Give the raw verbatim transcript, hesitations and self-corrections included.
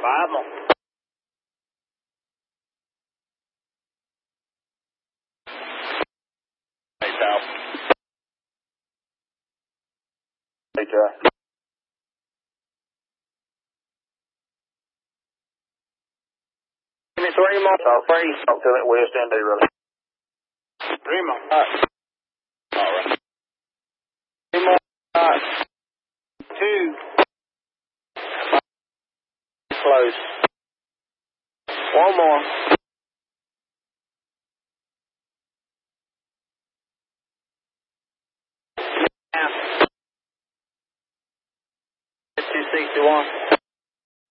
Five more. Hey, South. Hey, Jeff. Give me three more. So three. Talk to that West End really. Three more. All right. All right. Three more. All right. Two. Close. One more. two sixty-one.